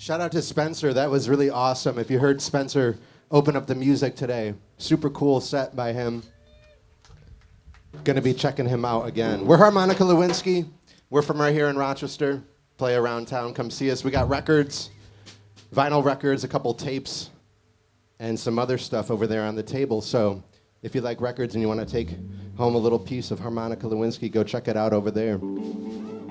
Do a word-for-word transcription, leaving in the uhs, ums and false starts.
Shout out to Spencer. That was really awesome. If you heard Spencer open up the music today, super cool set by him. Gonna be checking him out again. We're Harmonica Lewinsky. We're from right here in Rochester. Play around town. Come see us. We got records, vinyl records, a couple tapes, and some other stuff over there on the table. So if you like records and you want to take home a little piece of Harmonica Lewinsky, go check it out over there.